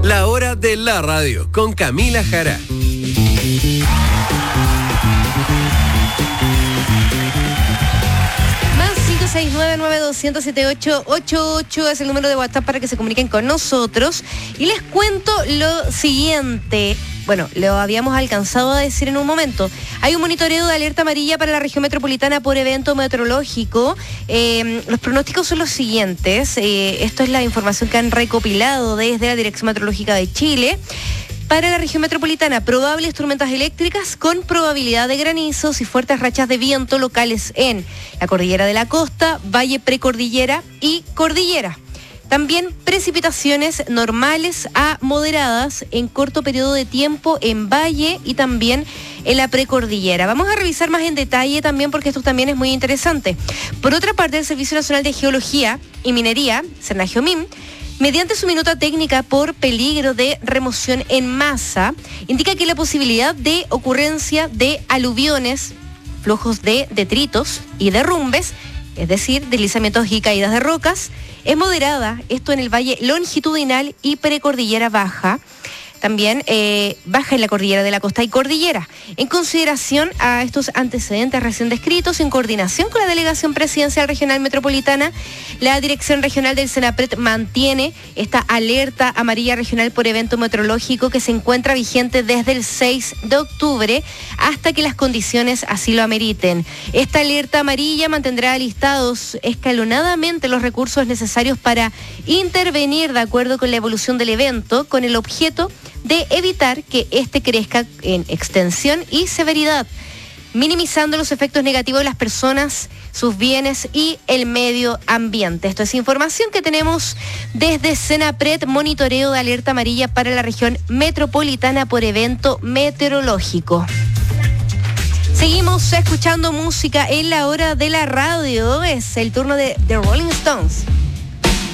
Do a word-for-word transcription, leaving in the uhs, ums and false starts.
La hora de la radio con Camila Jara. seis nueve nueve dos cero siete ocho ocho ocho es el número de WhatsApp para que se comuniquen con nosotros. Y les cuento lo siguiente. Bueno, lo habíamos alcanzado a decir en un momento. Hay un monitoreo de alerta amarilla para la región metropolitana por evento meteorológico. Eh, los pronósticos son los siguientes. Eh, esto es la información que han recopilado desde la Dirección Meteorológica de Chile. Para la región metropolitana, probables tormentas eléctricas con probabilidad de granizos y fuertes rachas de viento locales en la cordillera de la costa, valle precordillera y cordillera. También precipitaciones normales a moderadas en corto periodo de tiempo en valle y también en la precordillera. Vamos a revisar más en detalle también porque esto también es muy interesante. Por otra parte, el Servicio Nacional de Geología y Minería, SENAGEOMIN, mediante su minuta técnica por peligro de remoción en masa, indica que la posibilidad de ocurrencia de aluviones, flujos de detritos y derrumbes, es decir, deslizamientos y caídas de rocas, es moderada, esto en el valle longitudinal y precordillera baja. También eh, baja en la cordillera de la costa y cordillera. En consideración a estos antecedentes recién descritos, en coordinación con la Delegación Presidencial Regional Metropolitana, la Dirección Regional del SENAPRED mantiene esta alerta amarilla regional por evento meteorológico que se encuentra vigente desde el seis de octubre hasta que las condiciones así lo ameriten. Esta alerta amarilla mantendrá listados escalonadamente los recursos necesarios para intervenir de acuerdo con la evolución del evento, con el objeto de evitar que éste crezca en extensión y severidad, minimizando los efectos negativos de las personas, sus bienes y el medio ambiente. Esto es información que tenemos desde SENAPRED, monitoreo de alerta amarilla para la región metropolitana por evento meteorológico. Seguimos escuchando música en la hora de la radio. Es el turno de The Rolling Stones.